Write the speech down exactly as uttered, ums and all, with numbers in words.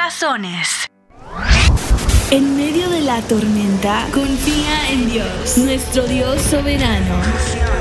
razones. En medio de la tormenta, confía en Dios, nuestro Dios soberano.